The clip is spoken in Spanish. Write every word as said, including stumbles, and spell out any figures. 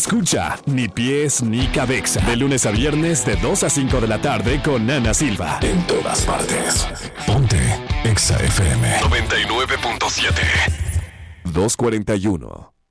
Escucha Ni Pies Ni Cabeza. De lunes a viernes, de dos a cinco de la tarde con Ana Silva. En todas partes. Ponte Exa F M noventa y nueve punto siete. dos cuarenta y uno.